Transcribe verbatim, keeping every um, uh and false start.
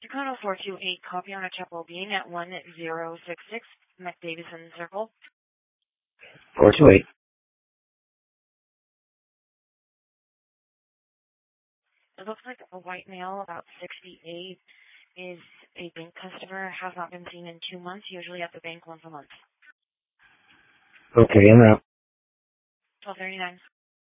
Tacoma four two eight, copy on a Chapel Bean at one zero six six McDavison Circle. four two eight. It looks like a white male, about sixty-eight, is a bank customer, has not been seen in two months, usually at the bank once a month. Okay, en route. twelve thirty-nine.